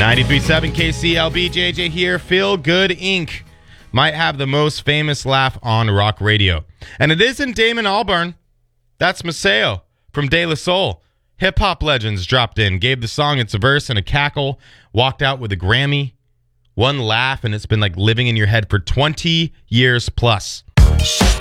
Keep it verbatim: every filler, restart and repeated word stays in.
ninety-three point seven K C L B, J J here. Feel Good Incorporated might have the most famous laugh on rock radio. And it isn't Damon Albarn. That's Maceo from De La Soul. Hip-hop legends dropped in, gave the song its verse and a cackle, walked out with a Grammy, one laugh, and it's been like living in your head for twenty years plus.